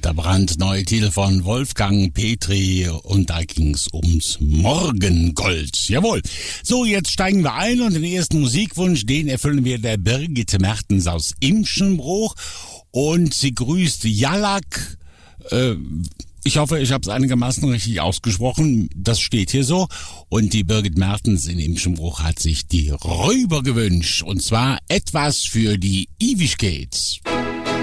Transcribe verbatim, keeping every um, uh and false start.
der brandneue Titel von Wolfgang Petri und da ging's ums Morgengold. Jawohl. So, jetzt steigen wir ein und den ersten Musikwunsch, den erfüllen wir der Birgit Mertens aus Imschenbruch und sie grüßt Jallak. Äh, ich hoffe, ich habe es einigermaßen richtig ausgesprochen. Das steht hier so. Und die Birgit Mertens in Imschenbruch hat sich die Räuber gewünscht und zwar etwas für die Ewigkeit.